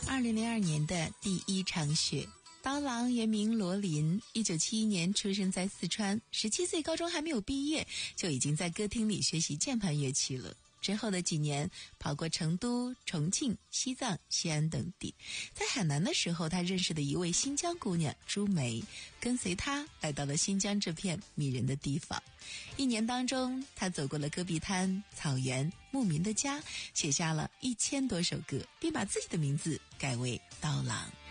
2002年的第一场雪。刀郎原名罗琳，1971年出生在四川，17岁高中还没有毕业，就已经在歌厅里学习键盘乐器了。之后的几年跑过成都、重庆、西藏、西安等地。在海南的时候，他认识的一位新疆姑娘朱梅，跟随她来到了新疆这片迷人的地方。1年当中，他走过了戈壁滩、草原、牧民的家，写下了1000多首歌，并把自己的名字改为刀郎。